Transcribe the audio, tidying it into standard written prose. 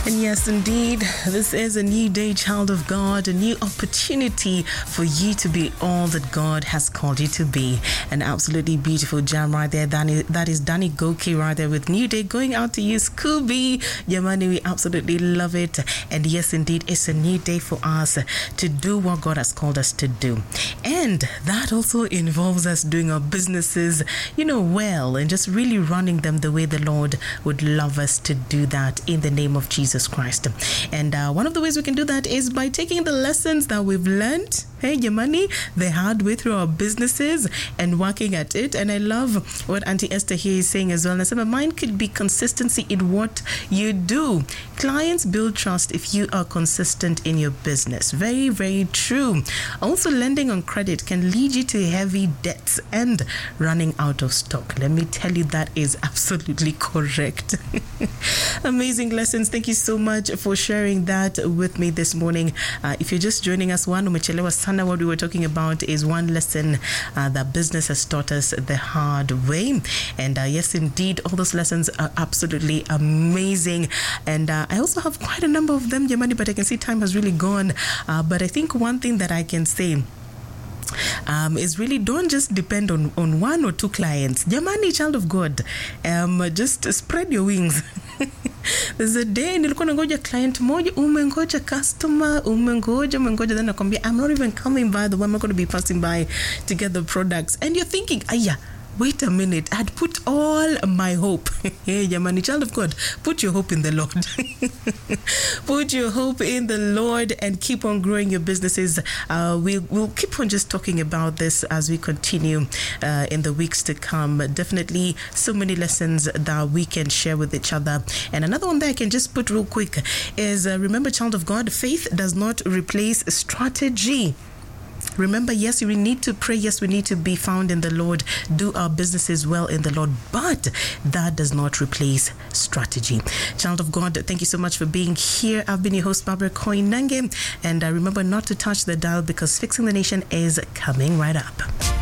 And yes, indeed, this is a new day, child of God, a new opportunity for you to be all that God has called you to be. An absolutely beautiful jam right there. That is Danny Goki right there with New Day going out to you, Scooby. Yamani, we absolutely love it. And yes, indeed, it's a new day for us to do what God has called us to do. And that also involves us doing our businesses, well, and just really running them the way the Lord would love us to do that in the name of Jesus Christ. And one of the ways we can do that is by taking the lessons that we've learned, Yamani, the hard way through our businesses and working at it. And I love what Auntie Esther here is saying as well. And I said, mine could be consistency in what you do. Clients build trust if you are consistent in your business. Very, very true. Also, lending on credit can lead you to heavy debts and running out of stock. Let me tell you, that is absolutely correct. Amazing lessons. Thank you so much for sharing that with me this morning. If you're just joining us, umechelewa sana. What we were talking about is one lesson that business has taught us the hard way. And yes, indeed, all those lessons are absolutely amazing. And I also have quite a number of them, Yamani, but I can see time has really gone. But I think one thing that I can say is really don't just depend on one or two clients. Jamani, child of God, just spread your wings. There's a day nilikuwa nangoja client moja, umengoja customer, umengoja, then nakwambia, I'm not even coming by the way, I'm not going to be passing by to get the products. And you're thinking, wait a minute, I'd put all my hope. Hey, Yamani, child of God, put your hope in the Lord. Put your hope in the Lord and keep on growing your businesses. We'll keep on just talking about this as we continue in the weeks to come. Definitely so many lessons that we can share with each other. And another one that I can just put real quick is, remember, child of God, faith does not replace strategy. Remember, yes, we need to pray. Yes, we need to be found in the Lord, do our businesses well in the Lord, but that does not replace strategy. Child of God, thank you so much for being here. I've been your host, Barbara Koinange, and remember not to touch the dial because Fixing the Nation is coming right up.